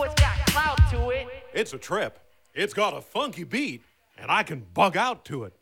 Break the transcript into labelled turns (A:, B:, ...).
A: know it's got clout to it.
B: It's a trip. It's got a funky beat, and I can bug out to it.